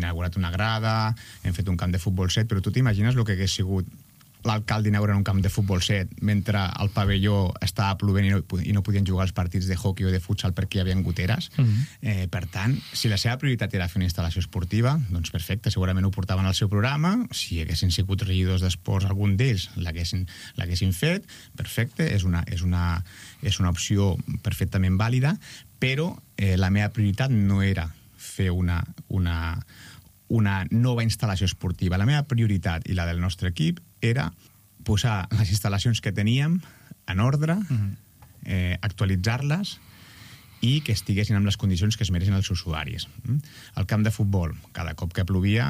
inaugurat una grada, hem fet un camp de futbol 7, però tu t'imagines el que hagués sigut l'alcalde inaugurant un camp de futbol 7 mentre el pavelló estava plovent i no podien jugar els partits de hockey o de futsal perquè hi havia goteres. Per tant, si la seva prioritat era fer una instal·lació esportiva, doncs perfecte, segurament ho portaven al seu programa, si haguessin sigut regidors d'esports, algun d'ells l'haguessin fet, perfecte, és una opció perfectament vàlida, però la meva prioritat no era fer una nova instal·lació esportiva. La meva prioritat i la del nostre equip era posar les instal·lacions que teníem en ordre, actualitzar-les i que estiguessin amb les condicions que es mereixen els usuaris. El camp de futbol, cada cop que plovia,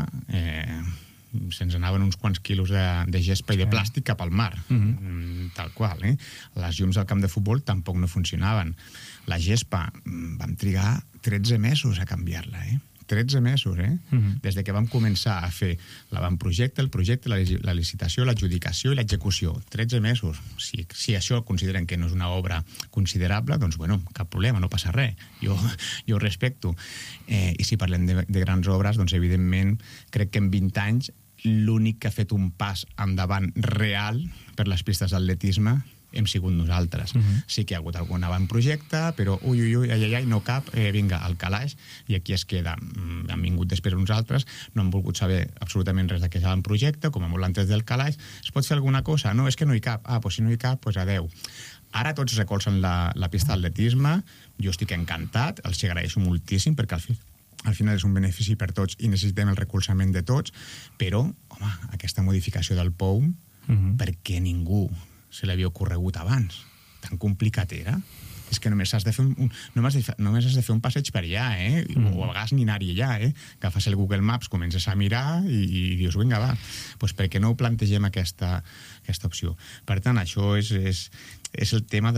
se'ns anaven uns quants quilos de gespa i de plàstic cap al mar, tal qual. Les llums del camp de futbol tampoc no funcionaven. La gespa, vam trigar 13 mesos a canviar-la, 13 mesos, des de que vam començar a fer l'avantprojecte, el projecte, la licitació, l'adjudicació i l'execució. 13 mesos. Si això consideren que no és una obra considerable, doncs, bueno, cap problema, no passa res. Jo ho respecto. I si parlem de grans obres, doncs, evidentment, crec que en 20 anys l'únic que ha fet un pas endavant real per les pistes d'atletisme hem sigut nosaltres. Sí que hi ha hagut algun avantprojecte, però ai, no cap, vinga, al calaix, i aquí es queda. Han vingut després uns altres, no han volgut saber absolutament res d'aquest avantprojecte, com a molt antes del calaix. Es pot fer alguna cosa? No, és que no hi cap. Doncs si no hi cap, doncs adeu. Ara tots recolzen la pista d'atletisme, jo estic encantat, els agraeixo moltíssim, perquè al final és un benefici per tots i necessitem el recolzament de tots, però, home, aquesta modificació del POUM, per què ningú se l'havia ocorregut abans? Tan complicat era? És que només has de fer un passeig per allà, o a vegades ni anar-hi allà, agafes el Google Maps, comences a mirar i dius, vinga, va, doncs per què no ho plantegem aquesta opció? Per tant, això és el tema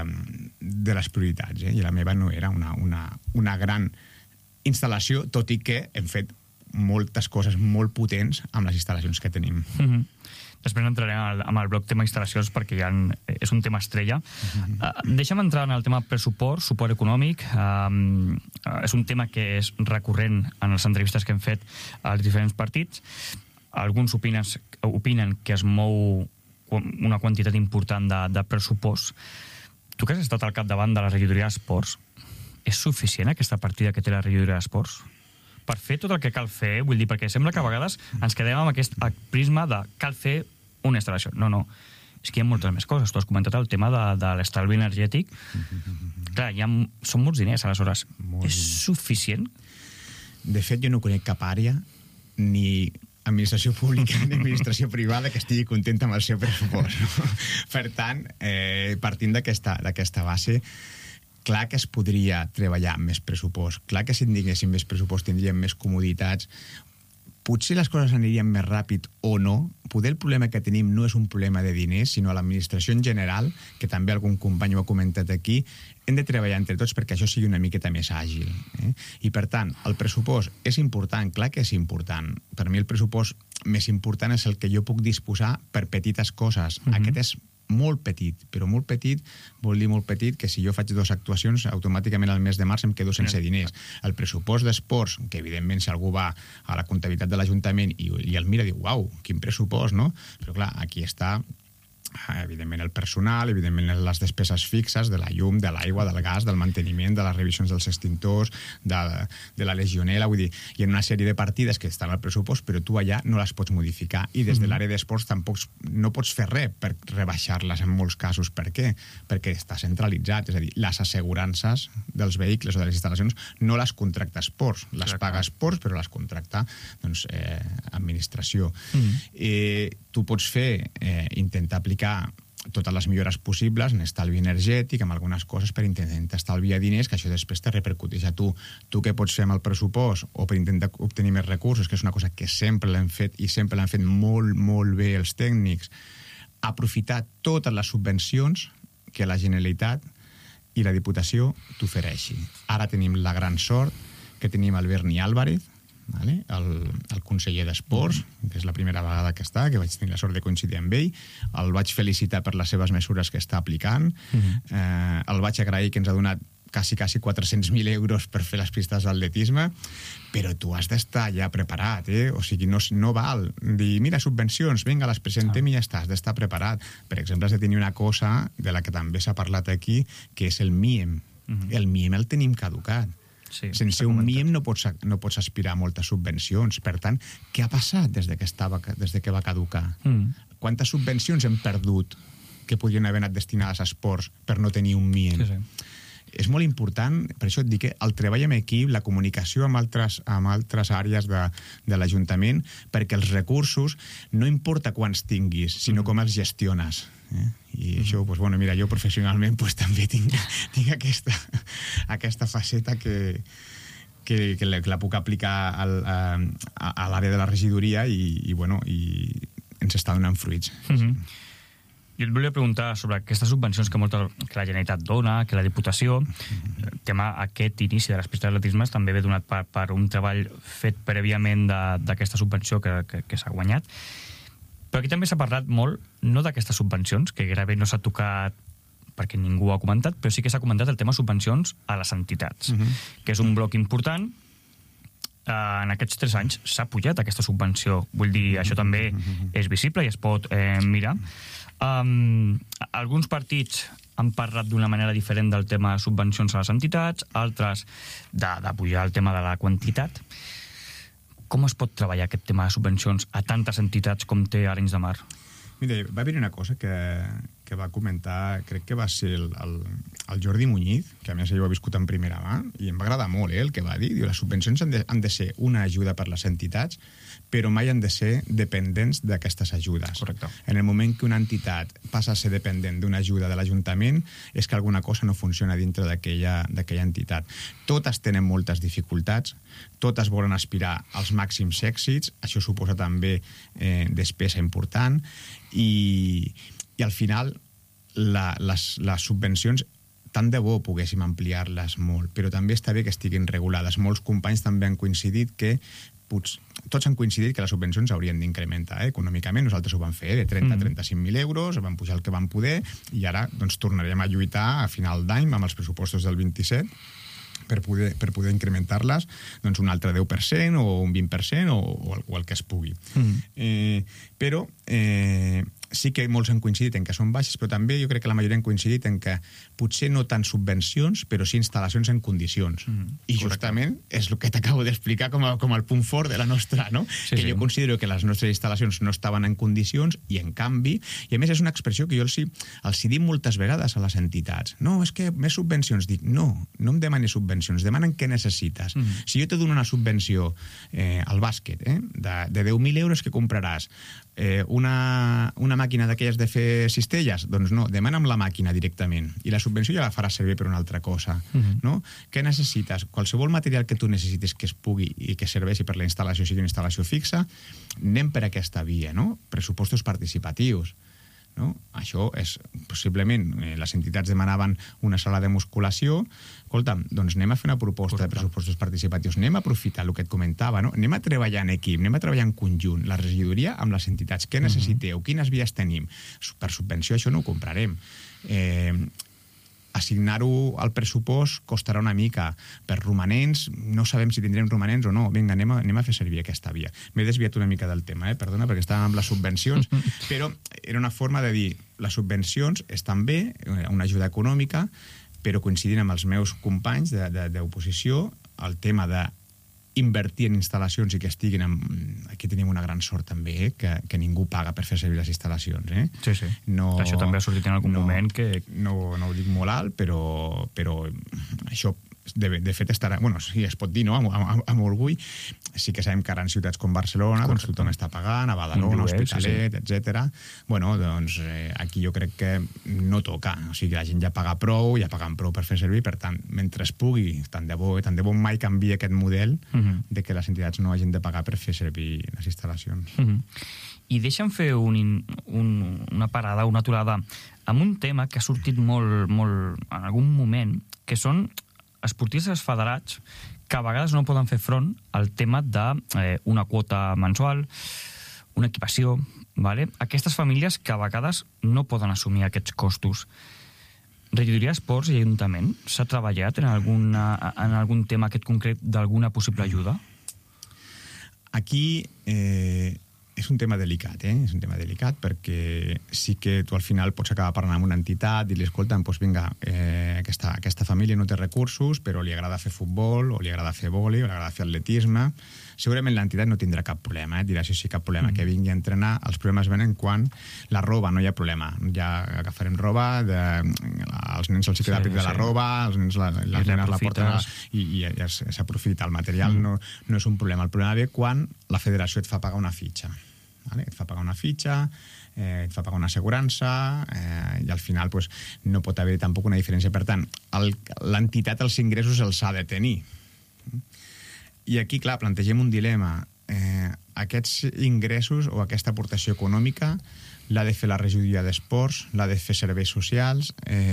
de les prioritats, i la meva no era una gran instal·lació, tot i que hem fet moltes coses molt potents amb les instal·lacions que tenim. Després entrarem amb el bloc tema instal·lacions perquè ja és un tema estrella. Deixa'm entrar en el tema pressupost, suport econòmic. És un tema que és recurrent en les entrevistes que hem fet als diferents partits. Alguns opinen que es mou una quantitat important de pressupost. Tu que has estat al capdavant de la regidoria d'esports, és suficient aquesta partida que té la regidoria d'esports per fer tot el que cal fer? Vull dir, perquè sembla que a vegades ens quedem amb aquest prisma de cal fer una instal·lació. No. És que hi ha moltes més coses. Tu has comentat el tema de l'estalvi energètic. Clar, són molts diners, aleshores. És suficient? De fet, jo no conec cap àrea, ni administració pública ni administració privada que estigui contenta amb el seu pressupost. Per tant, partint d'aquesta base, clar que es podria treballar amb més pressupost. Clar que si tinguéssim més pressupost tindríem més comoditats. Potser les coses anirien més ràpid o no. Poder el problema que tenim no és un problema de diners, sinó l'administració en general, que també algun company ho ha comentat aquí, hem de treballar entre tots perquè això sigui una miqueta més àgil. I per tant, el pressupost és important, clar que és important. Per mi el pressupost més important és el que jo puc disposar per petites coses. Aquest és molt petit, però molt petit vol dir molt petit que si jo faig 2 actuacions automàticament al mes de març em quedo sense diners. El pressupost d'esports, que evidentment si algú va a la comptabilitat de l'Ajuntament i el mira diu, uau, quin pressupost, no? Però clar, aquí està evidentment el personal, evidentment les despeses fixes de la llum, de l'aigua, del gas, del manteniment, de les revisions dels extintors, de la legionela, vull dir, hi ha una sèrie de partides que estan al pressupost, però tu allà no les pots modificar i des de l'àrea d'esports tampoc no pots fer res per rebaixar-les en molts casos. Per què? Perquè està centralitzat, és a dir, les assegurances dels vehicles o de les instal·lacions no les contracta esports, les paga esports, però les contracta administració. Tu pots fer, intentar aplicar totes les millores possibles en estalvi energètic, amb algunes coses per intentar estalviar diners, que això després te repercuteix a tu. Tu què pots fer amb el pressupost o per intentar obtenir més recursos, que és una cosa que sempre l'hem fet i sempre l'han fet molt, molt bé els tècnics, aprofitar totes les subvencions que la Generalitat i la Diputació t'ofereixi. Ara tenim la gran sort que tenim el Berni Álvarez, el conseller d'Esports, que és la primera vegada que està, que vaig tenir la sort de coincidir amb ell, el vaig felicitar per les seves mesures que està aplicant, el vaig agrair que ens ha donat quasi 400.000 euros per fer les pistes d'atletisme, però tu has d'estar ja preparat, O sigui, no val dir, mira, subvencions, vinga, les presentem i ja està, has d'estar preparat. Per exemple, has de tenir una cosa de la que també s'ha parlat aquí, que és el MIEM. El MIEM el tenim caducat. Sí, sense un MIEM no pots aspirar a moltes subvencions. Per tant, què ha passat des que va caducar? Quantes subvencions hem perdut que podrien haver anat destinades a esports per no tenir un MIEM? Sí. És molt important, per això et dic que el treball en equip, la comunicació amb altres àrees de l'Ajuntament, perquè els recursos no importa quants tinguis, sinó com els gestiones. I això, doncs, bueno, mira, jo professionalment doncs, també tinc aquesta faceta que la puc aplicar a l'àrea de la regidoria i ens està donant fruits. Jo et volia preguntar sobre aquestes subvencions que la Generalitat dona, que la Diputació, el tema aquest inici de les pistes d'atletisme també ve donat per un treball fet prèviament d'aquesta subvenció que s'ha guanyat. Però aquí també s'ha parlat molt, no d'aquestes subvencions, que gairebé no s'ha tocat perquè ningú ho ha comentat, però sí que s'ha comentat el tema subvencions a les entitats, que és un bloc important. En aquests 3 anys s'ha pujat aquesta subvenció. Vull dir, això també és visible i es pot mirar. Alguns partits han parlat d'una manera diferent del tema de subvencions a les entitats, altres de pujar el tema de la quantitat. Com es pot treballar aquest tema de subvencions a tantes entitats com té Arenys de Mar? Mira, va haver una cosa que va comentar, crec que va ser el Jordi Muñiz, que a més ell ho ha viscut en primera mà, i em va agradar molt el que va dir. Diu, les subvencions han de ser una ajuda per les entitats, però mai han de ser dependents d'aquestes ajudes. Correcte. En el moment que una entitat passa a ser dependent d'una ajuda de l'Ajuntament, és que alguna cosa no funciona dintre d'aquella entitat. Totes tenen moltes dificultats, totes volen aspirar als màxims èxits, això suposa també despesa important, i al final les subvencions tant de bo poguéssim ampliar-les molt, però també està bé que estiguin regulades. Molts companys també han coincidit que tots han coincidit que les subvencions haurien d'incrementar econòmicament. Nosaltres ho vam fer de 30 a 35.000 euros, vam pujar el que vam poder i ara doncs, tornarem a lluitar a final d'any amb els pressupostos del 27 per poder incrementar-les doncs, un altre 10% o un 20% o el que es pugui. Però sí que molts han coincidit en que són baixes, però també jo crec que la majoria han coincidit en que potser no tant subvencions, però sí instal·lacions en condicions. I justament és el que t'acabo d'explicar com el punt fort de la nostra, no? Sí, que jo considero que les nostres instal·lacions no estaven en condicions i en canvi, i a més és una expressió que jo els dic moltes vegades a les entitats. No, és que més subvencions. Dic, no em demanis subvencions, demanen què necessites. Si jo te dono una subvenció al bàsquet de 10.000 euros que compraràs una màquina d'aquelles de fer cistelles, doncs no, demana'm la màquina directament i la subvenció ja la faràs servir per una altra cosa, no? Què necessites? Qualsevol material que tu necessitis que es pugui i que serveixi per la instal·lació, sigui una instal·lació fixa, anem per aquesta via, no? Pressupostos participatius, no? Això és, possiblement, les entitats demanaven una sala de musculació, escolta'm, doncs anem a fer una proposta de pressupostos participatius, anem a aprofitar el que et comentava, no? Anem a treballar en equip, anem a treballar en conjunt, la regidoria amb les entitats, què necessiteu, quines vies tenim? Per subvenció això no ho comprarem. Assignar-ho al pressupost costarà una mica. Per romanents, no sabem si tindrem romanents o no. Vinga, anem a fer servir aquesta via. M'he desviat una mica del tema, perdona, perquè estàvem amb les subvencions, però era una forma de dir, les subvencions estan bé, una ajuda econòmica, però coincidint amb els meus companys d'oposició, el tema de invertir en instal·lacions i que estiguin aquí tenim una gran sort també, que ningú paga per fer servir les instal·lacions. Sí. Això també ha sortit en algun moment que... No ho dic molt alt, però això de fet estarà... Bueno, sí, es pot dir, no?, amb orgull. Sí que sabem que ara en ciutats com Barcelona doncs tothom està pagant, a Badalona, Hospitalet, etc. Bueno, doncs aquí jo crec que no toca. O sigui, la gent ja paga prou, ja paguen prou per fer servir, per tant, mentre es pugui, tant de bo mai canvia aquest model de que les entitats no hagin de pagar per fer servir les instal·lacions. I deixa'm fer una parada, una aturada, amb un tema que ha sortit molt en algun moment, que són esportistes federats que a vegades no poden fer front al tema d'una quota mensual, una equipació, ¿vale? Aquestes famílies que a vegades no poden assumir aquests costos. Regidoria d'Esports i Ajuntament s'ha treballat en algun tema aquest concret d'alguna possible ajuda? Aquí és un tema delicat, és un tema delicat perquè sí que tu al final pots acabar parlant amb una entitat, dir-li, escolta, doncs vinga, aquesta família no té recursos, però li agrada fer futbol, o li agrada fer vòlei, o li agrada fer atletisme. Segurament l'entitat no tindrà cap problema, dirà, sí, cap problema, que vingui a entrenar. Els problemes venen quan la roba, no hi ha problema. Ja agafarem roba, els nens els queda pit de la roba, els nens les nenes la porten i s'aprofita. El material no és un problema. El problema ve quan la federació et fa pagar una fitxa. Et fa pagar una fitxa, et fa pagar una assegurança, i al final no pot haver tampoc una diferència. Per tant, l'entitat els ingressos els ha de tenir. I aquí, clar, plantegem un dilema. Aquests ingressos o aquesta aportació econòmica l'ha de fer la regidoria d'esports, l'ha de fer serveis socials,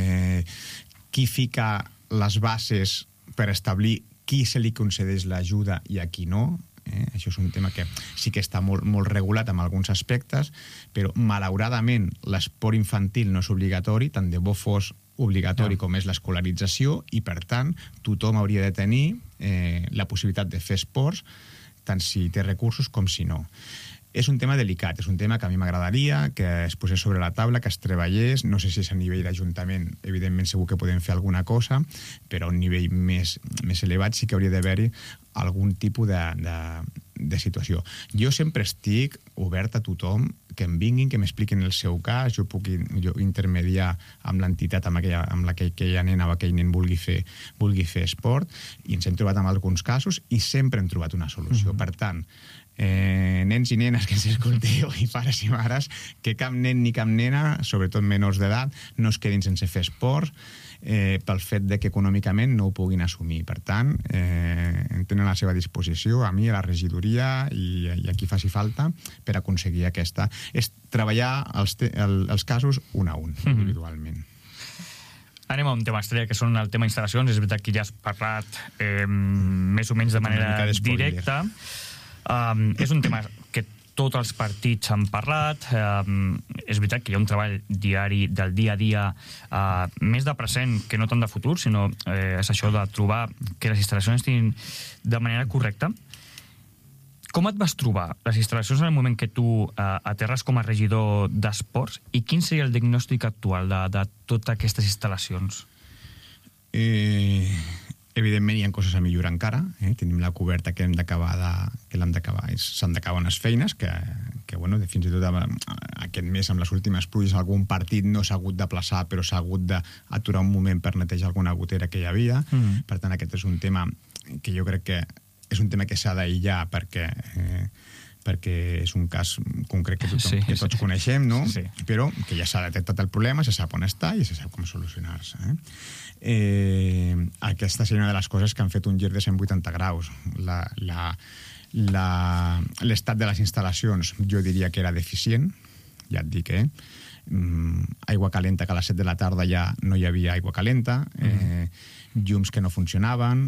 qui fica les bases per establir qui se li concedeix l'ajuda i a qui no. Això és un tema que sí que està molt regulat en alguns aspectes, però malauradament l'esport infantil no és obligatori, tant de bo fos obligatori com és l'escolarització, i per tant tothom hauria de tenir la possibilitat de fer esports, tant si té recursos com si no. És un tema delicat, és un tema que a mi m'agradaria que es posés sobre la taula, que es treballés. No sé si és a nivell d'Ajuntament, evidentment segur que podem fer alguna cosa, però a un nivell més elevat sí que hauria d'haver-hi algun tipus de situació. Jo sempre estic obert a tothom que em vinguin, que m'expliquin el seu cas, jo puc intermediar amb l'entitat amb la que aquella nena o aquell nen vulgui fer esport, i ens hem trobat amb alguns casos i sempre hem trobat una solució. Per tant, nens i nenes que ens escolteu, i pares i mares, que cap nen ni cap nena, sobretot menors d'edat, no es quedin sense fer esport pel fet de que econòmicament no ho puguin assumir. Per tant, en tenen a la seva disposició, a mi, a la regidoria i a qui faci falta, per aconseguir aquesta. És treballar els casos un a un, individualment. Anem a un tema estrella, que són el tema instal·lacions. És veritat que ja has parlat més o menys de manera directa. És un tema que tots els partits han parlat. És veritat que hi ha un treball diari del dia a dia, més de present que no tant de futur, sinó és això de trobar que les instal·lacions estiguin de manera correcta. Com et vas trobar les instal·lacions en el moment que tu aterres com a regidor d'esports, i quin seria el diagnòstic actual de totes aquestes instal·lacions? Evidentment hi ha coses a millorar encara. Tenim la coberta que l'hem d'acabar, s'han d'acabar unes feines que fins i tot aquest mes amb les últimes pluges algun partit no s'ha hagut d'aplaçar, però s'ha hagut d'aturar un moment per netejar alguna gotera que hi havia. Per tant, aquest és un tema que jo crec que és un tema que s'ha d'aïllar perquè és un cas concret que tots coneixem, no? Però que ja s'ha detectat el problema, se sap on està i se sap com solucionar-se. Aquesta seria una de les coses que han fet un gir de 180 graus. L'estat de les instal·lacions jo diria que era deficient, ja et dic, aigua calenta, que a les 7 de la tarda ja no hi havia aigua calenta, llums que no funcionaven,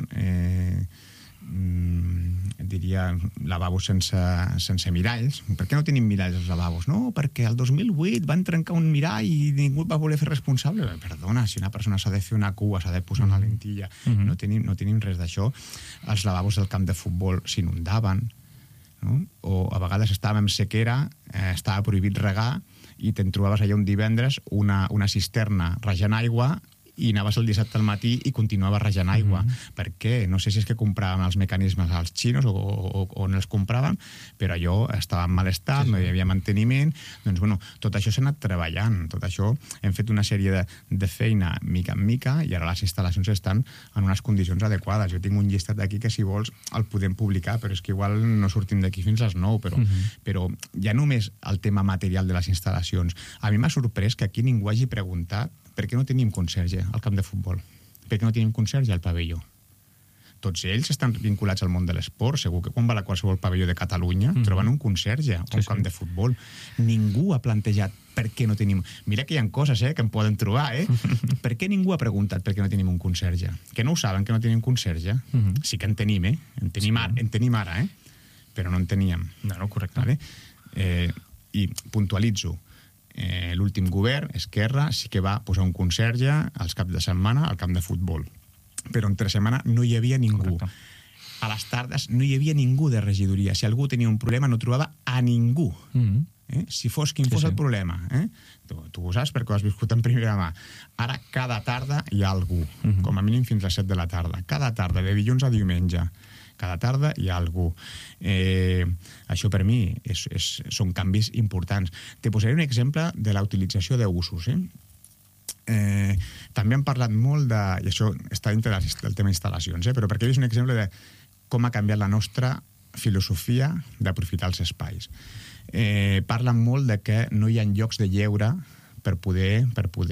diria lavabos sense miralls. Per què no tenim miralls als lavabos? No, perquè el 2008 van trencar un mirall i ningú el va voler fer responsable. Perdona, si una persona s'ha de fer una cua, s'ha de posar una lentilla, no tenim res d'això. Els lavabos del camp de futbol s'inundaven, no? O a vegades estàvem en sequera, estava prohibit regar, i te'n trobaves allà un divendres una cisterna rejant aigua, i anaves el dissabte al matí i continuava rejant aigua. Per què? No sé si és que compraven els mecanismes als xinos o on els compraven, però allò estava en mal estat, no hi havia manteniment. Doncs, tot això s'ha anat treballant. Tot això hem fet una sèrie de feina mica en mica, i ara les instal·lacions estan en unes condicions adequades. Jo tinc un llistat d'aquí que, si vols, el podem publicar, però és que igual no sortim d'aquí fins a les 9, però ja només el tema material de les instal·lacions. A mi m'ha sorprès que aquí ningú hagi preguntat per què no tenim conserge al camp de futbol, per què no tenim conserge al pavelló. Tots ells estan vinculats al món de l'esport. Segur que quan va a qualsevol pavelló de Catalunya troben un conserge o un camp de futbol. Ningú ha plantejat per què no tenim... Mira que hi ha coses que en poden trobar, Per què ningú ha preguntat per què no tenim un conserge? Que no ho saben, que no tenim conserge? Sí que en tenim, En tenim ara, però no en teníem. No, correcte. I puntualitzo. l'últim govern, Esquerra, sí que va posar un conserge als caps de setmana al camp de futbol. Però entre setmana no hi havia ningú. Correcte. A les tardes no hi havia ningú de regidoria. Si algú tenia un problema no trobava a ningú. Si fos quin fos el problema. Tu ho saps perquè ho has viscut en primera mà. Ara cada tarda hi ha algú, com a mínim fins a les 7 de la tarda. Cada tarda, de dilluns a diumenge. Cada tarda hi ha algú. Això per mi són canvis importants. Te posaré un exemple de la utilització d'usos. També hem parlat molt de... I això està dintre del tema instal·lacions, però perquè és un exemple de com ha canviat la nostra filosofia d'aprofitar els espais. Parlen molt de que no hi ha llocs de lleure per poder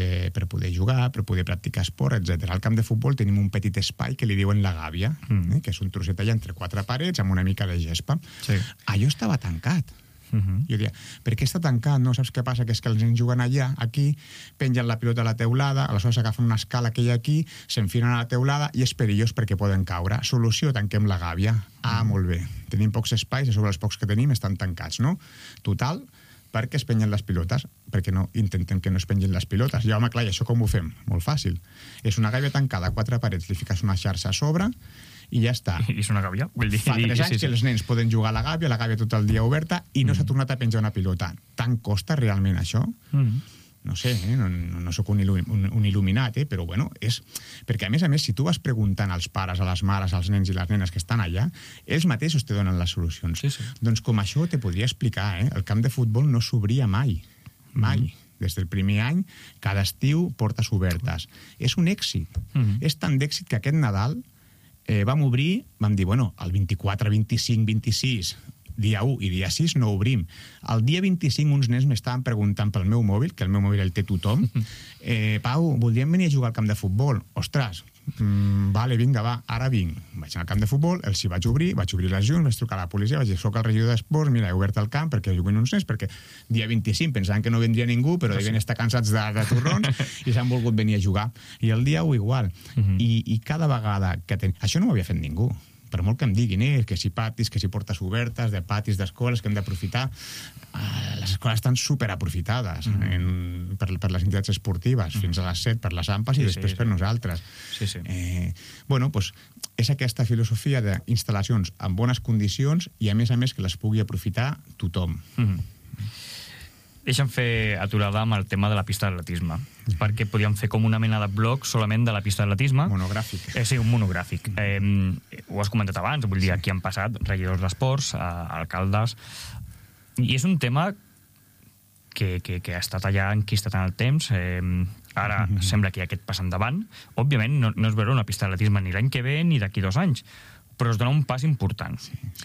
jugar, per poder practicar esport, etc. Al camp de futbol tenim un petit espai que li diuen la gàbia, que és un trosset allà entre 4 parets amb una mica de gespa. Sí. Allò estava tancat. Jo diria, per què està tancat? No saps què passa? Que és que els nens juguen allà, aquí, pengen la pilota a la teulada, aleshores agafen una escala que hi ha aquí, s'enfilen a la teulada i és perillós perquè poden caure. Solució, tanquem la gàbia. Molt bé. Tenim pocs espais i sobre els pocs que tenim estan tancats, no? Total, perquè es pengen les pilotes, perquè no intentem que no es pengen les pilotes. I home, clar, i això com ho fem? Molt fàcil. És una gàbia tancada, 4 parets, li fiques una xarxa a sobre i ja està. I és una gàbia? Fa 3 anys que els nens poden jugar a la gàbia tot el dia oberta i no s'ha tornat a penjar una pilota. Tant costa realment això? No sé, no sóc un il·luminat, però bueno, és... Perquè a més, si tu vas preguntant als pares, a les mares, als nens i les nenes que estan allà, ells mateixos te donen les solucions. Doncs com això te podria explicar, el camp de futbol no s'obria mai. Mai. Des del primer any, cada estiu, portes obertes. És un èxit. És tant d'èxit que aquest Nadal vam obrir, vam dir, bueno, el 24, 25, 26, dia 1 i dia 6 no obrim. El dia 25 uns nens m'estaven preguntant pel meu mòbil, que el meu mòbil el té tothom, Pau, voldríem venir a jugar al camp de futbol. Ostres, vale, vinga, va, ara vinc. Vaig anar al camp de futbol, els hi vaig obrir les llums, vaig trucar a la policia, vaig dir, soc el regidor d'esports, mira, he obert el camp perquè juguen uns nens, perquè dia 25 pensaven que no vendria ningú, però devien estar cansats de torrons i s'han volgut venir a jugar. I el dia 1 igual. I cada vegada que això no ho havia fet ningú. Per molt que em diguin, que si patis, que si portes obertes, de patis d'escoles, que hem d'aprofitar. Les escoles estan superaprofitades per les entitats esportives, fins a les 7 per les AMPAs i després per nosaltres. Bueno, doncs és aquesta filosofia d'instal·lacions en bones condicions i a més que les pugui aprofitar tothom. Deixa'm fer aturada amb el tema de la pista d'atletisme, perquè podíem fer com una mena de blog solament de la pista d'atletisme. Monogràfic. Sí, un monogràfic. Ho has comentat abans, vull dir, aquí han passat regidors d'esports, alcaldes, i és un tema que ha estat allà enquistat en el temps. Ara sembla que hi ha aquest pas endavant. Òbviament no es veurà una pista d'atletisme ni l'any que ve ni d'aquí 2 anys, però es dona un pas important.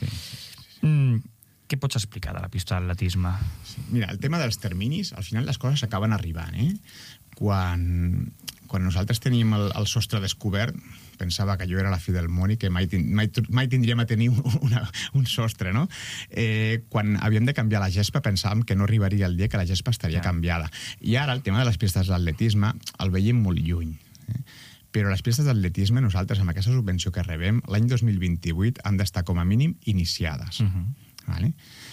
Què pots explicar de la pista d'atletisme? Mira, el tema dels terminis, al final les coses acaben arribant. Quan nosaltres teníem el sostre descobert, pensava que allò era la fi del món i que mai tindríem a tenir un sostre, no? Quan havíem de canviar la gespa pensàvem que no arribaria el dia que la gespa estaria canviada. I ara el tema de les pistes d'atletisme el veiem molt lluny. Però les pistes d'atletisme, nosaltres, amb aquesta subvenció que rebem, l'any 2028 han d'estar com a mínim iniciades. Vale?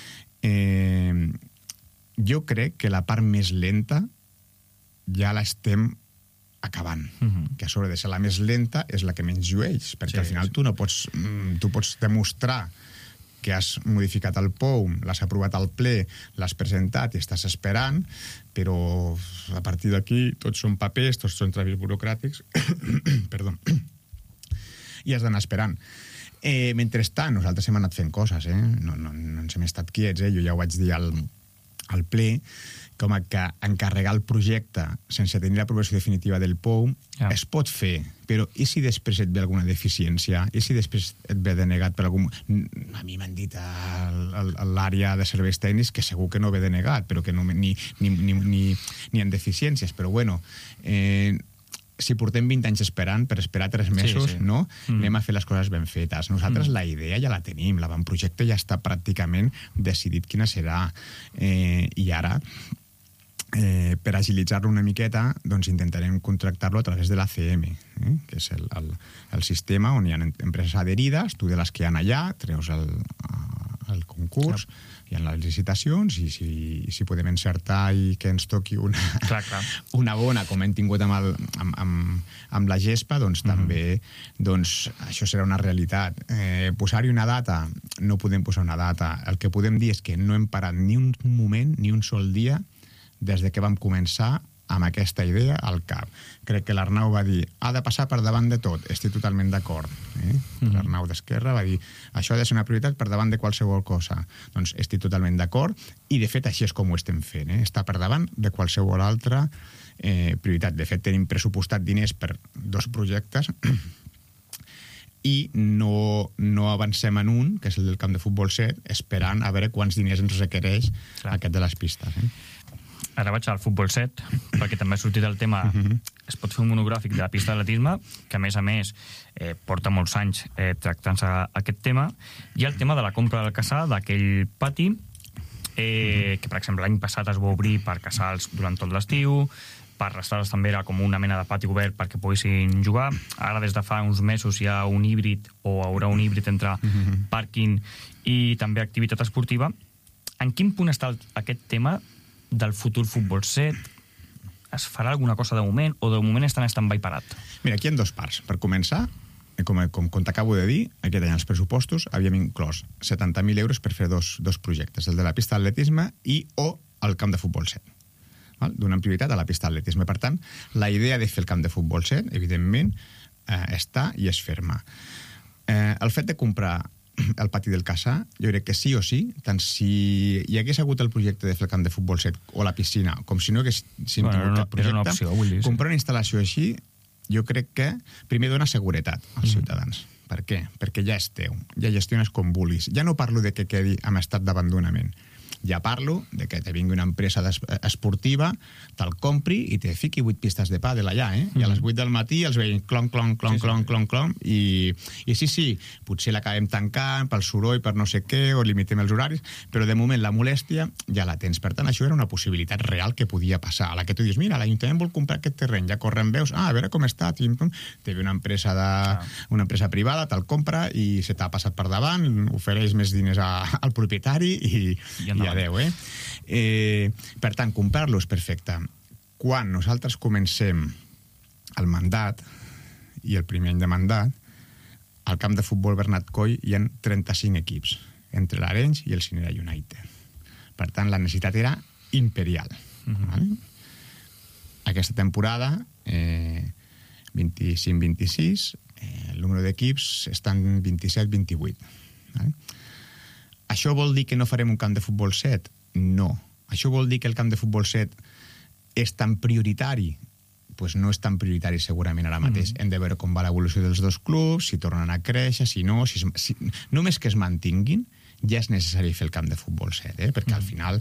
Jo crec que la part més lenta ja l'estem acabant. Que a sobre de ser la més lenta és la que menys llueix, perquè al final tu pots demostrar que has modificat el POUM, l'has aprovat al ple, l'has presentat i estàs esperant, però a partir d'aquí tots són papers, tots són tràmits burocràtics, perdó, i has d'anar esperant. Mentrestant, nosaltres hem anat fent coses, no ens hem estat quiets, jo ja ho vaig dir al ple, com que encarregar el projecte sense tenir l'aprovació definitiva del POUM es pot fer, però i si després et ve alguna deficiència? I si després et ve denegat per algun... A mi m'han dit a l'àrea de serveis tècnics que segur que no ve denegat, però que no, ni en deficiències, però bueno... si portem 20 anys esperant, per esperar 3 mesos, no? Anem a fer les coses ben fetes. Nosaltres la idea ja la tenim, l'avantprojecte ja està pràcticament decidit quina serà. I ara, per agilitzar-lo una miqueta, doncs intentarem contractar-lo a través de l'ACM, que és el sistema on hi ha empreses adherides, tu de les que hi ha allà, treus el concurs, hi ha les licitacions, i si podem encertar i que ens toqui una bona, com hem tingut amb la gespa, doncs també això serà una realitat. Posar-hi una data, no podem posar una data. El que podem dir és que no hem parat ni un moment, ni un sol dia, des de que vam començar amb aquesta idea al cap. Crec que l'Arnau va dir, ha de passar per davant de tot. Estic totalment d'acord. L'Arnau d'Esquerra va dir, això ha de ser una prioritat per davant de qualsevol cosa. Doncs estic totalment d'acord, i de fet així és com ho estem fent. Està per davant de qualsevol altra prioritat. De fet, tenim pressupostat diners per 2 projectes i no avancem en un, que és el del camp de futbol 7, esperant a veure quants diners ens requereix aquest de les pistes. Ara vaig al futbol 7, perquè també ha sortit el tema, es pot fer un monogràfic de la pista d'atletisme, que a més porta molts anys tractant-se aquest tema, i el tema de la compra del casal, d'aquell pati, que per exemple l'any passat es va obrir per casals durant tot l'estiu, per restaurar també era com una mena de pati obert perquè poguessin jugar. Ara des de fa uns mesos hi ha un híbrid, o haurà un híbrid entre pàrquing i també activitat esportiva. En quin punt està aquest tema del futur futbol 7? Es farà alguna cosa de moment, o de moment està en stand-by parat? Mira, aquí hi ha 2 parts. Per començar, com t'acabo de dir, aquest any els pressupostos havíem inclòs 70.000 euros per fer dos projectes, el de la pista d'atletisme o el camp de futbol 7. Donant prioritat a la pista d'atletisme. Per tant, la idea de fer el camp de futbol 7, evidentment, està i es ferma. El fet de comprar el pati del Casà, jo crec que sí o sí, tant si hi hagués hagut el projecte de fer el camp de futbol 7 o la piscina, com si no hagués tingut cap projecte, era una opció, vull dir, comprar una instal·lació així, jo crec que primer dona seguretat als ciutadans. Per què? Perquè ja és teu, ja gestiones com vulguis. Ja no parlo de que quedi en estat d'abandonament. Ja parlo de que te vingui una empresa esportiva, te'l compri i te fiqui 8 pistes de pàdel allà, I a les 8 del matí els veiem clon, i sí, potser l'acabem tancant pel soroll, per no sé què, o limitem els horaris, però de moment la molèstia ja la tens. Per tant, això era una possibilitat real que podia passar, a la que tu dius, mira, l'Ajuntament vol comprar aquest terreny, ja corren veus, a veure com està, te ve una empresa privada, te'l compra i se t'ha passat per davant, ofereix més diners al propietari i adeu, per tant, comprar-lo és perfecte. Quan nosaltres comencem el mandat, i el primer any de mandat, al camp de futbol Bernat Coll hi ha 35 equips, entre l'Arenys i el Cinera United. Per tant, la necessitat era imperial. Aquesta temporada, 25-26, el número d'equips està en 27-28. Això vol dir que no farem un camp de futbol 7? No. Això vol dir que el camp de futbol 7 és tan prioritari? Doncs no és tan prioritari segurament ara mateix. Hem de veure com va l'evolució dels 2 clubs, si tornen a créixer, si no... Només que es mantinguin, ja és necessari fer el camp de futbol 7, perquè al final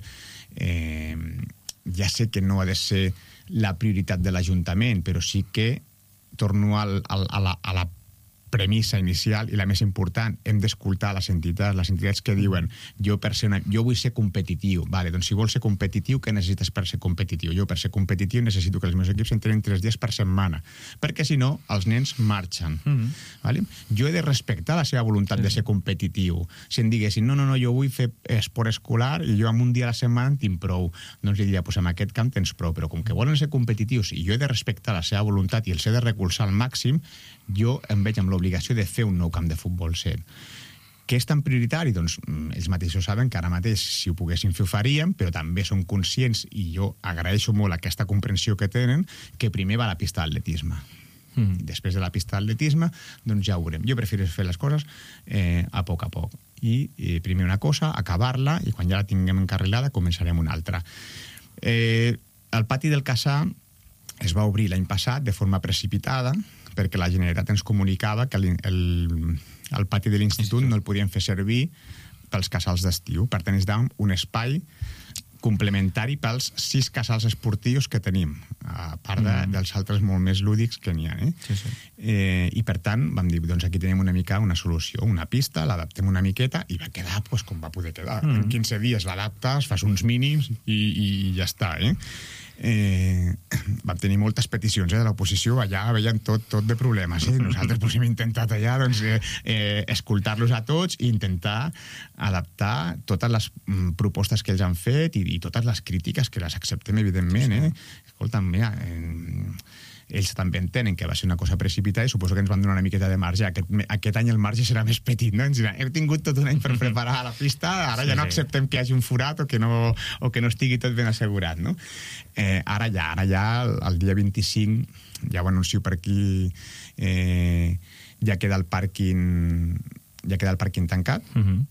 ja sé que no ha de ser la prioritat de l'Ajuntament, però sí que torno a la premissa inicial i la més important, hem d'escoltar les entitats que diuen jo vull ser competitiu. Vale, doncs si vols ser competitiu, què necessites per ser competitiu? Jo per ser competitiu necessito que els meus equips entrenin 3 dies per setmana, perquè si no els nens marxen. Vale? Jo he de respectar la seva voluntat de ser competitiu. Si em diguessin, no, jo vull fer esport escolar i jo amb un dia a la setmana en tinc prou, doncs li diria, en aquest camp tens prou, però com que volen ser competitius i jo he de respectar la seva voluntat i els he de recolzar al màxim, jo em veig amb l'obligació de fer un nou camp de futbol 7. Què és tan prioritari? Doncs ells mateixos saben que ara mateix, si ho poguessin fer, ho faríem, però també són conscients, i jo agraeixo molt aquesta comprensió que tenen, que primer va la pista d'atletisme. Després de la pista d'atletisme, doncs ja ho veurem. Jo prefereixo fer les coses a poc. I primer una cosa, acabar-la, i quan ja la tinguem encarrilada, començarem una altra. El pati del Casà es va obrir l'any passat de forma precipitada, perquè la Generalitat ens comunicava que el pati de l'institut no el podien fer servir pels casals d'estiu. Per tant, necessitàvem un espai complementari pels 6 casals esportius que tenim. a part dels altres molt més lúdics que n'hi ha. Sí. I per tant vam dir, doncs aquí tenim una mica una solució, una pista, l'adaptem una miqueta i va quedar com va poder quedar. En 15 dies l'adaptes, fas uns mínims i ja està. Vam tenir moltes peticions de l'oposició, allà veien tot de problemes. Nosaltres hem intentat allà escoltar-los a tots i intentar adaptar totes les propostes que ells han fet i totes les crítiques que les acceptem, evidentment. Escolta'm, mira, ells també entenen que va ser una cosa precipitada i suposo que ens van donar una miqueta de marge. Aquest any el marge serà més petit, no? Hem tingut tot un any per preparar la pista, ara ja no acceptem que hi hagi un forat o que no estigui tot ben assegurat, no? Ara ja, el dia 25, ja ho anuncio per aquí, ja queda el pàrquing tancat,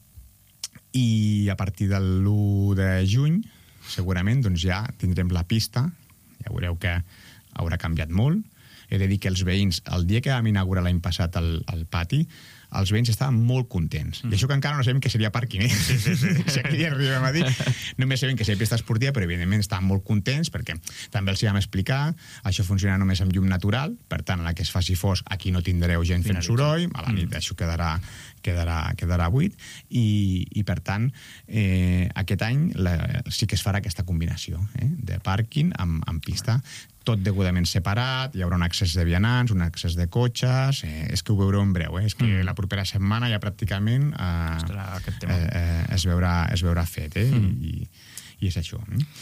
i a partir de l'1 de juny segurament doncs ja tindrem la pista, ja veureu que haurà canviat molt. He de dir que els veïns, el dia que vam inaugurar l'any passat el pati, els veïns estaven molt contents. I això que encara no sabem què seria pàrquing, Sí. Si aquí arribem a dir, només sabem que seria pista esportiva, però evidentment estaven molt contents perquè també els hi vam explicar, això funciona només amb llum natural, per tant, a la que es faci fosc, aquí no tindreu gent fent soroll, a la nit això quedarà buit, i per tant, aquest any sí que es farà aquesta combinació de pàrquing amb pista, tot degudament separat, hi haurà un accés de vianants, un accés de cotxes, és que ho veureu en breu, és que la propera setmana ja pràcticament es veurà fet, i és això.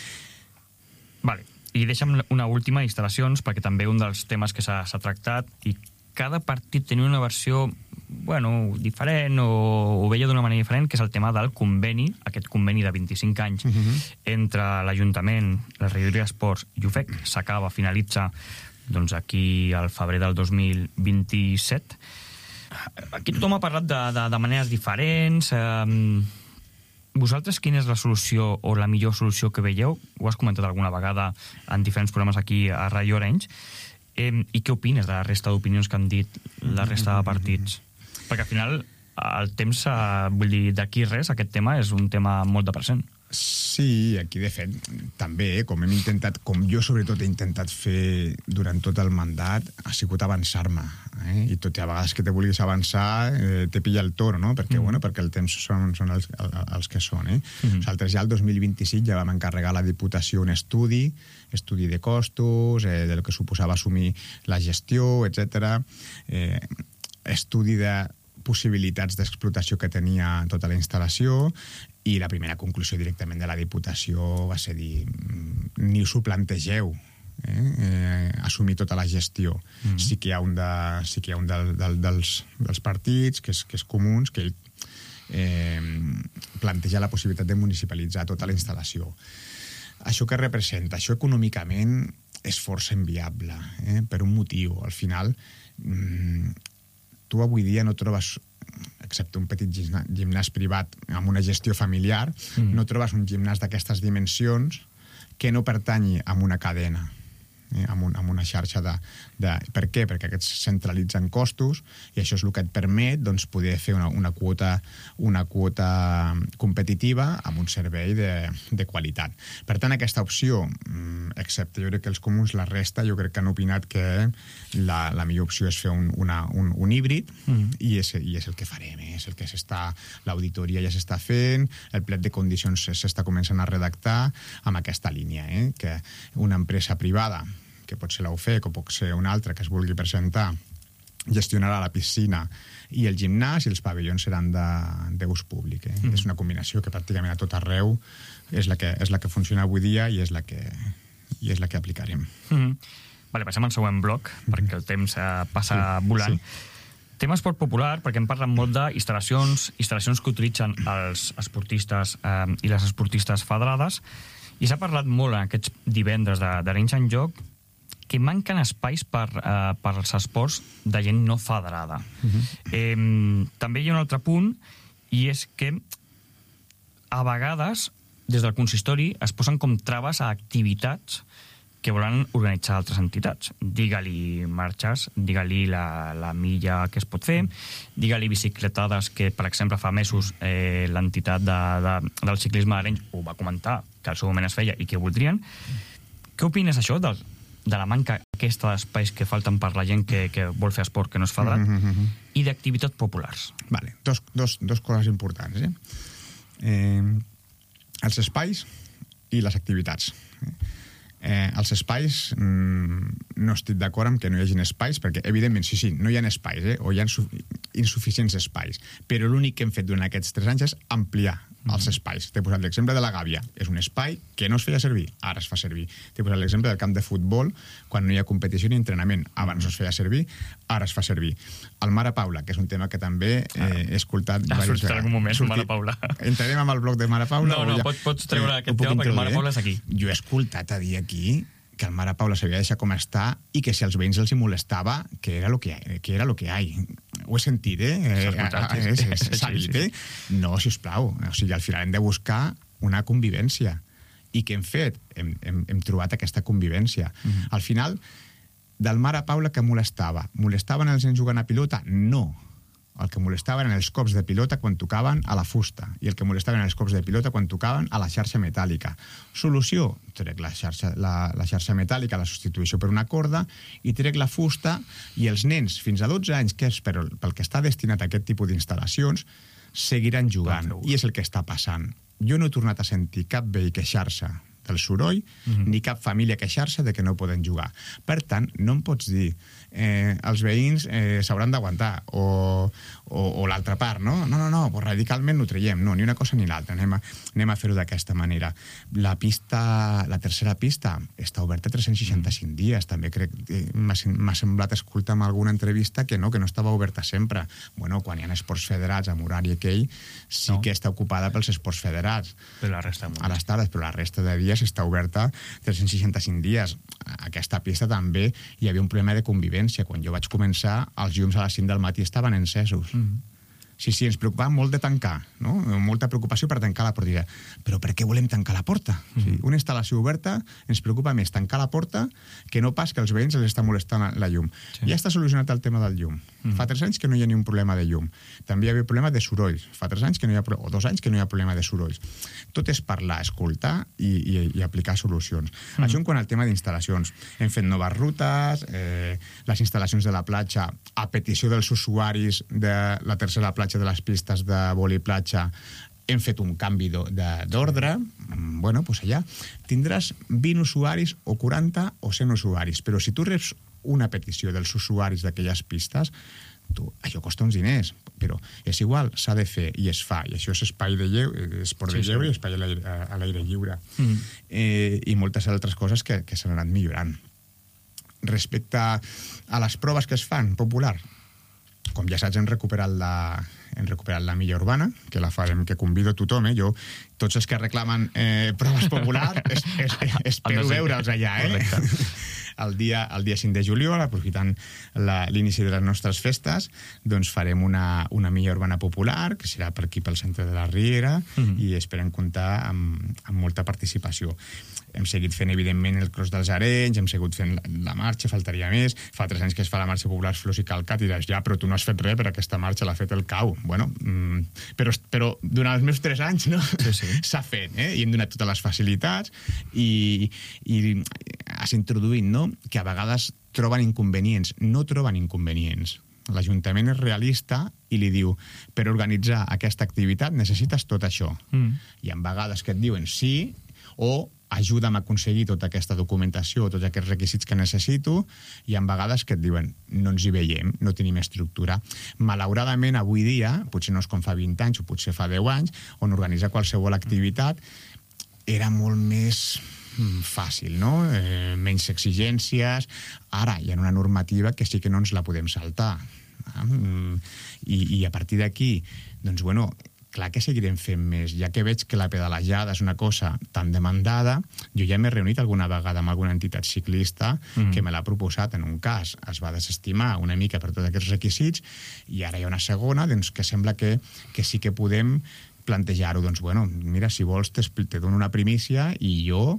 Vale, i deixa'm una última, instal·lacions, perquè també un dels temes que s'ha tractat, i cada partit tenia una versió diferent o veia d'una manera diferent, que és el tema del conveni, aquest conveni de 25 anys entre l'Ajuntament, la regidoria d'Esports i UFEC, finalitza aquí al febrer del 2027. Aquí tothom ha parlat de maneres diferents. Vosaltres, quina és la solució o la millor solució que veieu? Ho has comentat alguna vegada en diferents programes aquí a Radio Orange. I què opines de la resta d'opinions que han dit la resta de partits? Perquè al final el temps, vull dir, d'aquí res, aquest tema és un tema molt de present. Sí, aquí de fet també, com jo sobretot he intentat fer durant tot el mandat, ha sigut avançar-me, i tot i a vegades que te vulguis avançar te pilla el toro, no? Perquè el temps són els que són. Nosaltres ja el 2025 ja vam encarregar a la Diputació un estudi de costos, del que suposava assumir la gestió, etc. Estudi de possibilitats d'explotació que tenia tota la instal·lació, i la primera conclusió directament de la Diputació va ser dir, ni us ho plantegeu, assumir tota la gestió. Sí que hi ha un dels partits, que és Comuns, que ell planteja la possibilitat de municipalitzar tota la instal·lació. Això què representa? Això econòmicament és força inviable, per un motiu. Al final, tu avui dia no trobes, excepte un petit gimnàs privat amb una gestió familiar, no trobes un gimnàs d'aquestes dimensions que no pertanyi a una cadena, amb una xarxa de... Per què? Perquè aquests centralitzen costos i això és el que et permet poder fer una quota competitiva amb un servei de qualitat. Per tant, aquesta opció, excepte jo crec que els comuns, la resta, jo crec que han opinat que la millor opció és fer un híbrid, i és el que farem, és el que l'auditoria ja s'està fent, el plet de condicions s'està començant a redactar amb aquesta línia, que una empresa privada, que pot ser la UFEC o pot ser una altra que es vulgui presentar, gestionarà la piscina i el gimnàs, i els pavellons seran d'ús públic. És una combinació que pràcticament a tot arreu és la que funciona avui dia i és la que aplicarem. Vale, passem al següent bloc, perquè el temps passa volant. Tema esport popular, perquè hem parlat molt d'instal·lacions que utilitzen els esportistes i les esportistes federades, i s'ha parlat molt en aquests divendres d'Arenys en Joc que manquen espais per als esports de gent no federada. També hi ha un altre punt, i és que a vegades des del consistori es posen com traves a activitats que volen organitzar altres entitats. Digue-li marxes, digue-li la milla que es pot fer, digue-li bicicletades, que per exemple fa mesos l'entitat del ciclisme d'Arenys ho va comentar, que al seu moment es feia i que voldrien. Què opines això de la manca aquesta d'espais que falten per la gent que vol fer esport, que no és federat, i d'activitats populars. Vale, dos coses importants. Els espais i les activitats. Els espais, no estic d'acord amb que no hi hagi espais, perquè, evidentment, sí, no hi ha espais, o hi ha insuficients espais, però l'únic que hem fet durant aquests 3 anys és ampliar els espais. T'he posat l'exemple de la Gàbia. És un espai que no es feia servir, ara es fa servir. T'he posat l'exemple del camp de futbol, quan no hi ha competició ni entrenament. Abans no es feia servir, ara es fa servir. El Mare Paula, que és un tema que també he escoltat diverses vegades. Ha sortit en algun moment, Mare Paula. Entrarem amb el bloc de Mare Paula? No, pots treure aquest tema perquè Mare Paula és aquí. Jo he escoltat a dir aquí que el Mare Paula s'havia de deixar com està i que si als veïns els hi molestava, que era lo que hay. Ho he sentit, s'ha dit, No, sisplau. O sigui, al final hem de buscar una convivència. I què hem fet? Hem trobat aquesta convivència. Al final, del Mare Paula que molestava. Molestaven els nens jugant a pilota? No. El que molestaven eren els cops de pilota quan tocaven a la fusta i el que molestaven eren els cops de pilota quan tocaven a la xarxa metàl·lica. Solució? Trec la xarxa metàl·lica, la substitueixo per una corda i trec la fusta i els nens fins a 12 anys, que és pel que està destinat a aquest tipus d'instal·lacions, seguiran jugant. I és el que està passant. Jo no he tornat a sentir cap veí queixar-se del soroll, ni cap família queixar-se de que no poden jugar. Per tant, no em pots dir els veïns s'hauran d'aguantar o l'altra part, no? No, pues radicalment ho traiem. No, ni una cosa ni l'altra. Anem a fer-ho d'aquesta manera. La tercera pista està oberta 365 dies. També crec que m'ha semblat escoltar en alguna entrevista que no estava oberta sempre. Bueno, quan hi ha esports federats amb horari aquell, sí que està ocupada pels esports federats. Però la resta a les tardes, però la resta de dies està oberta 365 dies. Aquesta pista també hi havia un problema de convivència. Quan jo vaig començar, els llums a les 5 del matí estaven encesos. Sí, ens preocupava molt de tancar, no? Molta preocupació per tancar la porta. Però per què volem tancar la porta? Una instal·lació oberta ens preocupa més tancar la porta que no pas que els veïns els està molestant la llum. Ja està solucionat el tema del llum. Fa 3 anys que no hi ha ni un problema de llum. També hi havia problema de sorolls. Fa 3 anys que no hi ha o 2 anys que no hi ha problema de sorolls. Tot és parlar, escoltar i aplicar solucions. Això en quant al tema d'instal·lacions. Hem fet noves rutes, les instal·lacions de la platja, a petició dels usuaris de la tercera platja de les pistes de vòlei platja, hem fet un canvi d'ordre. Bueno, doncs allà tindràs 20 usuaris o 40 o 100 usuaris, però si tu reps una petició dels usuaris d'aquelles pistes, això costa uns diners, però és igual, s'ha de fer i es fa, i això és espai de lleure, esport de lleure i espai a l'aire lliure. I moltes altres coses que s'han anat millorant. Respecte a les proves que es fan, popular, com ja saps, hem recuperat la Milla Urbana, que la farem, que convido a tothom, Jo, tots els que reclamen proves populars, espero veure'ls allà, El dia 5 de juliol, aprofitant l'inici de les nostres festes, doncs farem una Milla Urbana popular, que serà per aquí pel centre de la Riera, i esperem comptar amb molta participació. Hem seguit fent, evidentment, el Cross dels Arenys, hem seguit fent la marxa, faltaria més. Fa 3 anys que es fa la marxa popular Flors i Calcat, i diràs, ja, però tu no has fet res per aquesta marxa, l'ha fet el CAU. Bueno, però durant els meus 3 anys, no? S'ha fet, i hem donat totes les facilitats, i has introduït, no?, que a vegades troben inconvenients. No troben inconvenients. L'Ajuntament és realista i li diu, per organitzar aquesta activitat necessites tot això. Hi ha vegades que et diuen sí, o ajuda'm a aconseguir tota aquesta documentació, tots aquests requisits que necessito, i hi ha vegades que et diuen, no ens hi veiem, no tenim estructura. Malauradament, avui dia, potser no és com fa 20 anys o potser fa 10 anys, on organitzar qualsevol activitat era molt més fàcil, no? Menys exigències. Ara hi ha una normativa que sí que no ens la podem saltar. I a partir d'aquí, doncs, bueno, clar que seguirem fent més. Ja que veig que la pedalejada és una cosa tan demandada, jo ja m'he reunit alguna vegada amb alguna entitat ciclista que me l'ha proposat en un cas. Es va desestimar una mica per tots aquests requisits i ara hi ha una segona que sembla que sí que podem plantejar-ho. Doncs, bueno, mira, si vols te dono una primícia i jo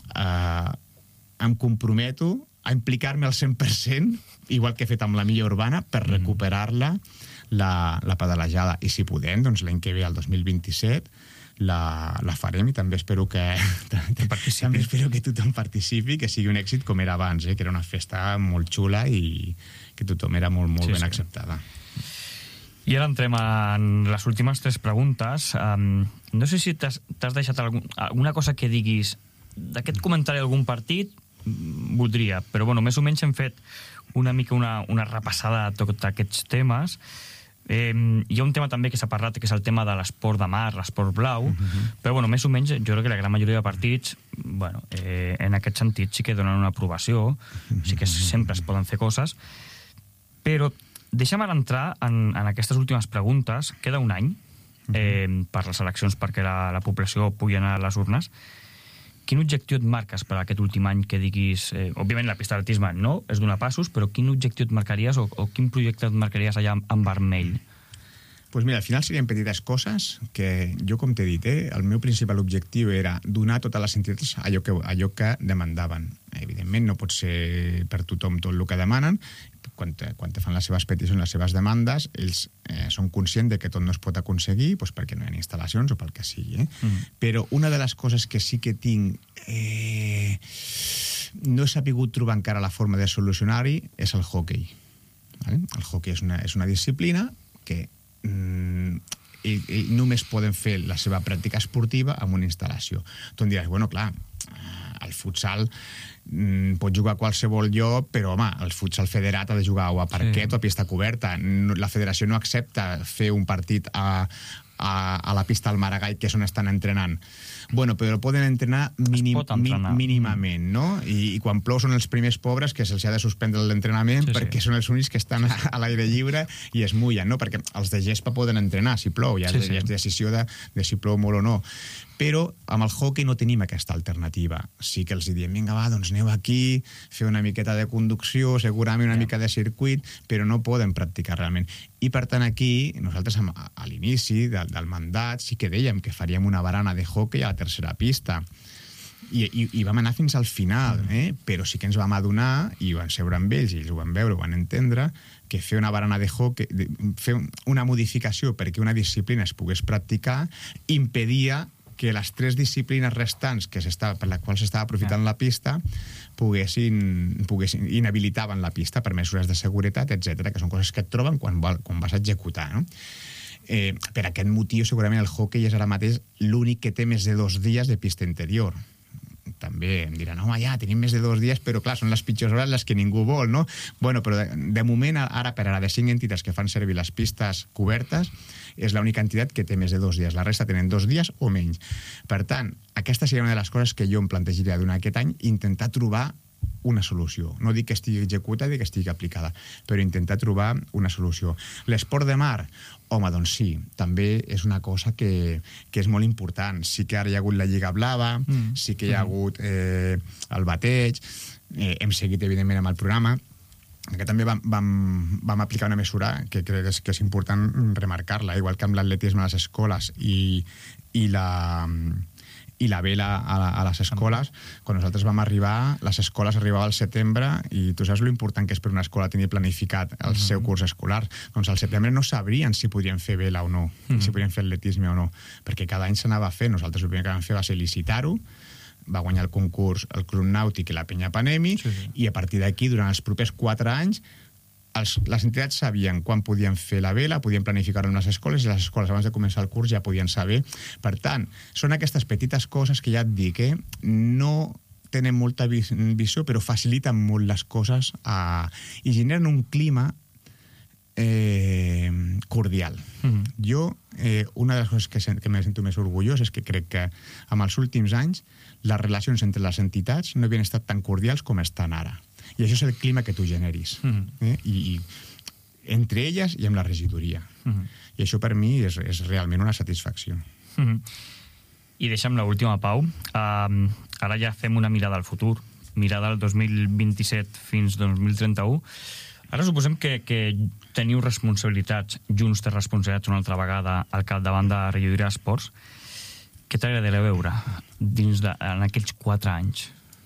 em comprometo a implicar-me al 100%, igual que he fet amb la Milla Urbana, per recuperar-la, la pedalejada. I si podem, doncs l'any que ve, el 2027, la farem i també espero que també espero que tothom participi, que sigui un èxit com era abans, que era una festa molt xula i que tothom era molt ben acceptada. I ara entrem en les últimes 3 preguntes. No sé si t'has deixat alguna cosa que diguis d'aquest comentari d'algun partit, voldria, però bueno, més o menys hem fet una mica una repassada de tots aquests temes. Hi ha un tema també que s'ha parlat, que és el tema de l'esport de mar, l'esport blau, però bueno, més o menys jo crec que la gran majoria de partits, bueno, en aquest sentit sí que donen una aprovació, sí que sempre es poden fer coses, però deixa'm ara entrar en aquestes últimes preguntes. Queda un any per les eleccions perquè la població pugui anar a les urnes. Quin objectiu et marques per aquest últim any que diguis... òbviament la pista d'atletisme no, és donar passos, però quin objectiu et marcaries o quin projecte et marcaries allà en vermell? Pues mira, al final serien petites coses que jo, com t'he dit, el meu principal objectiu era donar a totes les entitats allò que demandaven. Evidentment no pot ser per tothom tot el que demanen. Quan te fan les seves peticions, les seves demandes, ells són conscients de que tot no es pot aconseguir perquè no hi ha instal·lacions o pel que sigui. Però una de les coses que sí que tinc no he sabut trobar encara la forma de solucionar-hi és el hoquei. El hoquei és una disciplina que només poden fer la seva pràctica esportiva amb una instal·lació. Tu em diràs, bueno, clar, el futsal pot jugar a qualsevol lloc, però home, el futsal federat ha de jugar o a parquet o a pista coberta. La federació no accepta fer un partit a la pista del Maragall, que és on estan entrenant. Bueno, però poden entrenar mínimament, no? I quan plou són els primers pobres que se'ls ha de suspendre l'entrenament perquè són els únics que estan a l'aire lliure i es mullen, no? Perquè els de gespa poden entrenar si plou, ja és decisió de si plou molt o no. Però amb el hoquei no tenim aquesta alternativa. Sí que els diem, vinga, va, doncs aneu aquí, fer una miqueta de conducció, segurament una mica de circuit, però no poden practicar realment. I per tant aquí, nosaltres a l'inici del mandat sí que dèiem que faríem una barana de hoquei a la tercera pista. I vam anar fins al final, però sí que ens vam adonar, i vam seure amb ells, i ells ho van veure, ho van entendre, que fer una barana de hoquei, fer una modificació perquè una disciplina es pogués practicar, impedia que les 3 disciplines restants per les quals s'estava aprofitant la pista inhabilitaven la pista per mesures de seguretat, etc., que són coses que et troben quan vas a executar, no? Per aquest motiu, segurament el hoquei és ara mateix l'únic que té més de 2 dies de pista interior. També em diran, home, ja, tenim més de 2 dies, però clar, són les pitjors hores les que ningú vol, no? Bueno, però de moment, ara per ara, de 5 entitats que fan servir les pistes cobertes, és l'única entitat que té més de 2 dies. La resta tenen 2 dies o menys. Per tant, aquesta seria una de les coses que jo em plantejaria durant aquest any, intentar trobar una solució. No dic que estigui executada i que estigui aplicada, però intentar trobar una solució. L'esport de mar, home, doncs sí, també és una cosa que és molt important. Sí que ara hi ha hagut la Lliga Blava, sí que hi ha hagut el bateig, hem seguit, evidentment, amb el programa, que també vam aplicar una mesura que crec que és important remarcar-la, igual que amb l'atletisme a les escoles i la vela a les escoles. Quan nosaltres vam arribar, les escoles arribaven al setembre i tu saps l'important que és per una escola tenir planificat el seu curs escolar. Doncs al setembre no sabrien si podrien fer vela o no, si podrien fer atletisme o no, perquè cada any s'anava a fer. Nosaltres el primer que vam fer va ser licitar-ho, va guanyar el concurs el Club Nàutic i la Penya Panemi, i a partir d'aquí, durant els propers 4 anys, les entitats sabien quan podien fer la vela, podien planificar-ho en les escoles, i les escoles abans de començar el curs ja podien saber. Per tant, són aquestes petites coses que ja et dic, no tenen molta visió, però faciliten molt les coses i generen un clima cordial. Jo, una de les coses que me sento més orgullós és que crec que en els últims anys les relacions entre les entitats no havien estat tan cordials com estan ara. I això és el clima que tu generis. I entre elles i amb la regidoria. I això per mi és realment una satisfacció. I deixa'm l'última, Pau. Ara ja fem una mirada al futur, mirada al 2027 fins 2031. Ara suposem que teniu responsabilitats, Junts té responsabilitats una altra vegada al capdavant de la regidoria d'esports. Què t'agradaria veure en aquells 4 anys?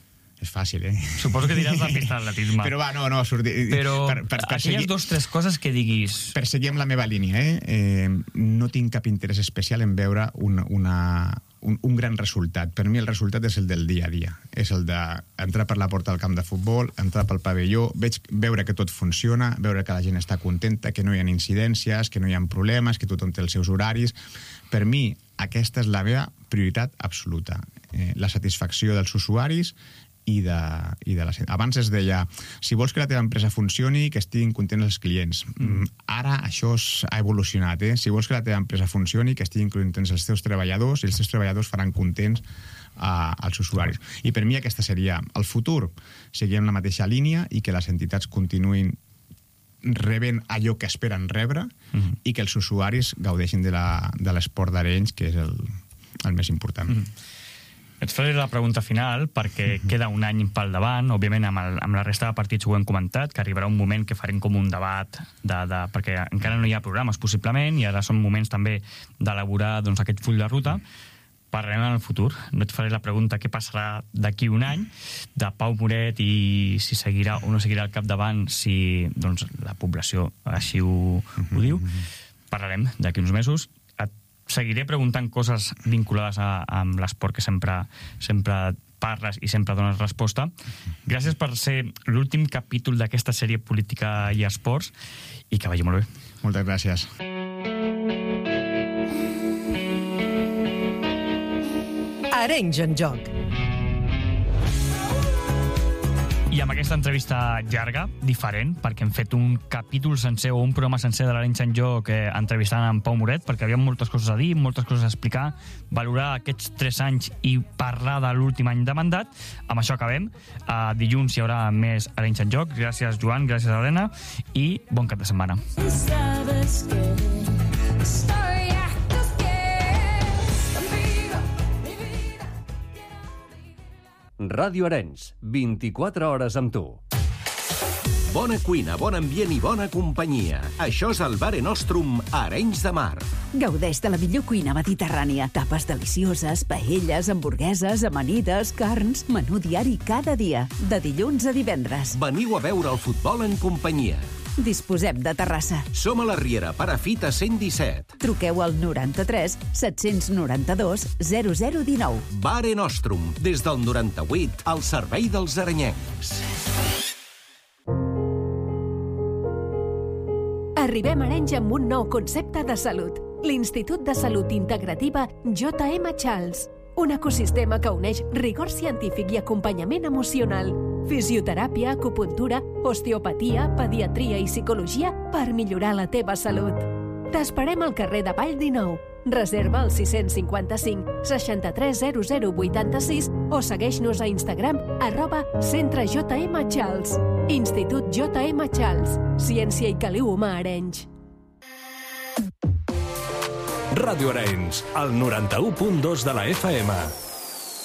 És fàcil, eh? Suposo que diràs la pista d'atletisme. Però va, no, sortir... Però aquelles 2 o 3 coses que diguis... Per seguir amb la meva línia, no tinc cap interès especial en veure un gran resultat. Per mi el resultat és el del dia a dia. És el d'entrar per la porta del camp de futbol, entrar pel pavelló, veure que tot funciona, veure que la gent està contenta, que no hi ha incidències, que no hi ha problemes, que tothom té els seus horaris. Per mi, aquesta és la meva prioritat absoluta. La satisfacció dels usuaris i de la gent. Abans es deia, si vols que la teva empresa funcioni, que estiguin contents els clients. Ara això ha evolucionat. Si vols que la teva empresa funcioni, que estiguin contents els teus treballadors, i els teus treballadors faran contents als usuaris. I per mi aquesta seria el futur. Seguir en la mateixa línia i que les entitats continuïn rebent allò que esperen rebre i que els usuaris gaudeixin de l'esport d'Arenys, que és el més important. Et faré la pregunta final, perquè queda un any pel davant. Òbviament, amb la resta de partits ho hem comentat, que arribarà un moment que farem com un debat, perquè encara no hi ha programes, possiblement, i ara són moments també d'elaborar aquest full de ruta. Parlarem en el futur. No et faré la pregunta què passarà d'aquí un any, de Pau Moret i si seguirà o no seguirà al capdavant, si la població així ho diu. Parlarem d'aquí uns mesos. Seguiré preguntant coses vinculades amb l'esport que sempre parles i sempre dones resposta. Gràcies per ser l'últim capítol d'aquesta sèrie Política i Esports i que vagi molt bé. Moltes gràcies. Arenys en joc. I amb aquesta entrevista llarga, diferent, perquè hem fet un capítol sencer o un programa sencer de l'Arenys en joc entrevistant en Pau Moret, perquè hi havia moltes coses a dir, moltes coses a explicar, valorar aquests 3 anys i parlar de l'últim any de mandat. Amb això acabem. Dilluns hi haurà més Arenys en joc. Gràcies, Joan, gràcies, Helena, i bon cap de setmana. Ràdio Arenys, 24 hores amb tu. Bona cuina, bon ambient i bona companyia. Això és el Mare Nostrum a Arenys de Mar. Gaudeix de la millor cuina mediterrània. Tapes delicioses, paelles, hamburgueses, amanides, carns, menú diari cada dia, de dilluns a divendres. Veniu a veure el futbol en companyia. Disposem de terrassa. Som a la Riera, Perafita 117. Truqueu al 93 792 0019. Mare Nostrum, des del 98, al servei dels arenyencs. Arribem a Arenys amb un nou concepte de salut. L'Institut de Salut Integrativa J.M. Charles. Un ecosistema que uneix rigor científic i acompanyament emocional. Fisioteràpia, acupuntura, osteopatia, pediatria i psicologia per millorar la teva salut. T'esperem al carrer de Vall 19. Reserva al 655 630086 o segueix-nos a Instagram @centrejmcharles. Institut J.M. Charles. Ciència i caliu humà a Arenys. Ràdio Arenys, el 91.2 de la FM.